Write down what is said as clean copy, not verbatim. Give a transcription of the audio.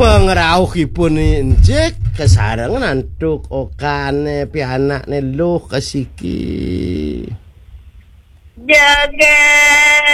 pengrauhipun injek kesarengan antuk okane pianakne luh kasiki. Joget